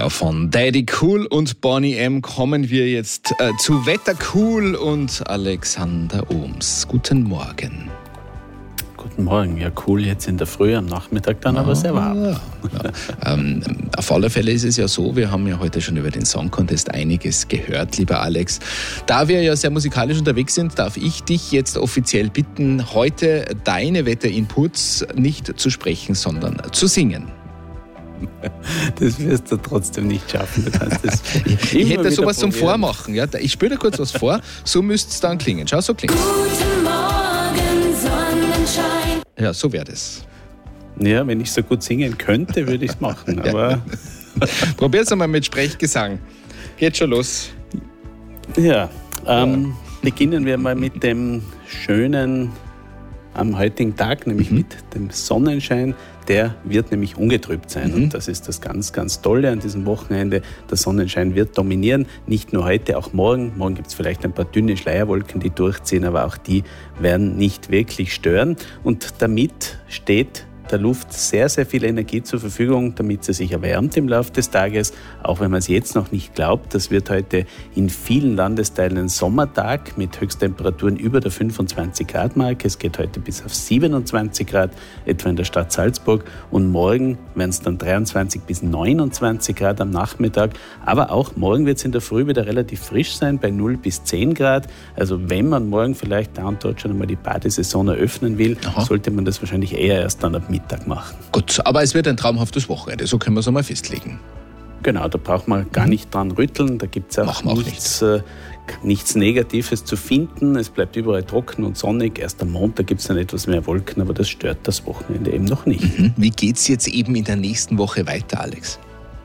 Ja, von Daddy Cool und Bonnie M. kommen wir jetzt zu Wetter Cool und Alexander Ohms. Guten Morgen. Guten Morgen. Ja, cool jetzt in der Früh, am Nachmittag dann aber sehr warm. Ja. Auf alle Fälle ist es ja so, wir haben ja heute schon über den Song Contest einiges gehört, lieber Alex. Da wir ja sehr musikalisch unterwegs sind, darf ich dich jetzt offiziell bitten, heute deine Wetterinputs nicht zu sprechen, sondern zu singen. Das wirst du trotzdem nicht schaffen. Du kannst das ich hätte sowas zum Vormachen. Ja? Ich spiele dir kurz was vor, so müsste es dann klingen. Schau, so klingt es. Guten Morgen, Sonnenschein. Ja, so wäre das. Ja, wenn ich so gut singen könnte, würde ich es machen. Aber probier's einmal mit Sprechgesang. Geht schon los. Ja, beginnen wir mal mit dem schönen am heutigen Tag, nämlich mit dem Sonnenschein. Der wird nämlich ungetrübt sein. Und das ist das ganz, ganz Tolle an diesem Wochenende. Der Sonnenschein wird dominieren. Nicht nur heute, auch morgen. Morgen gibt es vielleicht ein paar dünne Schleierwolken, die durchziehen, aber auch die werden nicht wirklich stören. Und damit steht der Luft sehr, sehr viel Energie zur Verfügung, damit sie sich erwärmt im Laufe des Tages. Auch wenn man es jetzt noch nicht glaubt, das wird heute in vielen Landesteilen ein Sommertag mit Höchsttemperaturen über der 25-Grad-Marke. Es geht heute bis auf 27 Grad, etwa in der Stadt Salzburg. Und morgen werden es dann 23 bis 29 Grad am Nachmittag. Aber auch morgen wird es in der Früh wieder relativ frisch sein, bei 0 bis 10 Grad. Also wenn man morgen vielleicht da und dort schon einmal die Badesaison eröffnen will, sollte man das wahrscheinlich eher erst dann ab Mittag machen. Gut, aber es wird ein traumhaftes Wochenende, so können wir es einmal festlegen. Genau, da braucht man gar nicht dran rütteln, da gibt es auch nichts Negatives zu finden. Es bleibt überall trocken und sonnig. Erst am Montag gibt es dann etwas mehr Wolken, aber das stört das Wochenende eben noch nicht. Wie geht es jetzt eben in der nächsten Woche weiter, Alex?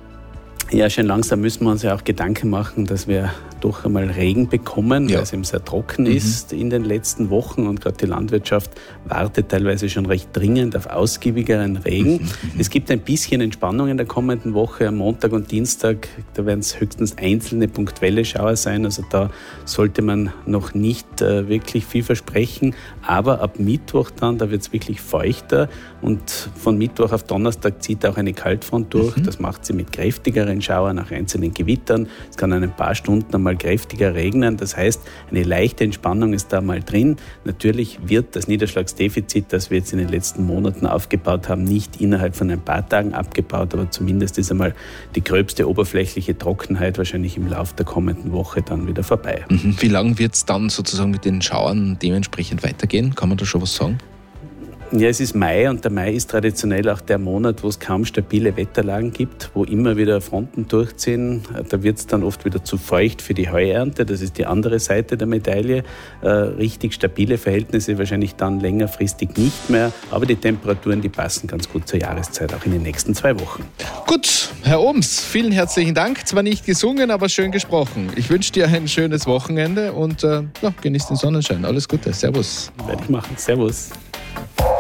Ja, schon langsam müssen wir uns ja auch Gedanken machen, dass wir doch einmal Regen bekommen, weil es eben sehr trocken ist in den letzten Wochen und gerade die Landwirtschaft wartet teilweise schon recht dringend auf ausgiebigeren Regen. Es gibt ein bisschen Entspannung in der kommenden Woche, am Montag und Dienstag, da werden es höchstens einzelne punktuelle Schauer sein, also da sollte man noch nicht wirklich viel versprechen, aber ab Mittwoch dann, da wird es wirklich feuchter und von Mittwoch auf Donnerstag zieht auch eine Kaltfront durch, das macht sie mit kräftigeren Schauern nach einzelnen Gewittern, es kann ein paar Stunden einmal kräftiger regnen. Das heißt, eine leichte Entspannung ist da mal drin. Natürlich wird das Niederschlagsdefizit, das wir jetzt in den letzten Monaten aufgebaut haben, nicht innerhalb von ein paar Tagen abgebaut, aber zumindest ist einmal die gröbste oberflächliche Trockenheit wahrscheinlich im Laufe der kommenden Woche dann wieder vorbei. Wie lange wird es dann sozusagen mit den Schauern dementsprechend weitergehen? Kann man da schon was sagen? Ja, es ist Mai und der Mai ist traditionell auch der Monat, wo es kaum stabile Wetterlagen gibt, wo immer wieder Fronten durchziehen. Da wird es dann oft wieder zu feucht für die Heuernte. Das ist die andere Seite der Medaille. Richtig stabile Verhältnisse wahrscheinlich dann längerfristig nicht mehr. Aber die Temperaturen, die passen ganz gut zur Jahreszeit, auch in den nächsten 2 Wochen. Gut, Herr Ohms, vielen herzlichen Dank. Zwar nicht gesungen, aber schön gesprochen. Ich wünsche dir ein schönes Wochenende und genieß den Sonnenschein. Alles Gute. Servus. Werde ich machen. Servus.